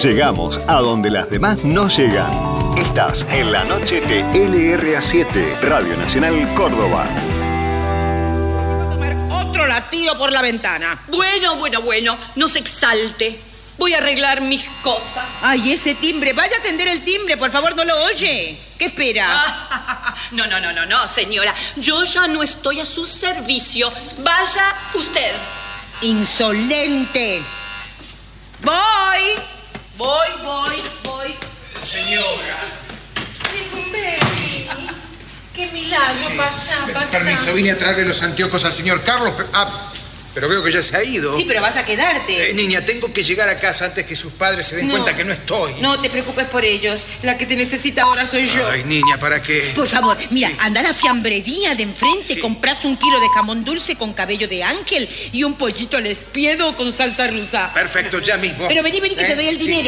Llegamos a donde las demás no llegan. Estás en la noche de LRA7, Radio Nacional Córdoba. Voy a tomar otro la tiro por la ventana. Bueno, no se exalte. Voy a arreglar mis cosas. Ay, ese timbre. Vaya a atender el timbre, por favor, ¿no lo oye? ¿Qué espera? No, señora. Yo ya no estoy a su servicio. Vaya usted. Insolente. Voy. Señora. Qué milagro, Sí. pasa. Permiso, vine a traerle los anteojos al señor Carlos, pero veo que ya se ha ido. Sí, pero vas a quedarte. Niña, tengo que llegar a casa antes que sus padres se den cuenta que no estoy. No te preocupes por ellos. La que te necesita ahora soy yo. Ay, niña, ¿para qué? Por favor, mira, Sí. anda a la fiambrería de enfrente, Sí. compras 1 kilo de jamón dulce con cabello de ángel y un pollito al espiedo con salsa rusa. Perfecto, ya mismo. Pero vení, que te doy el Sí. dinero.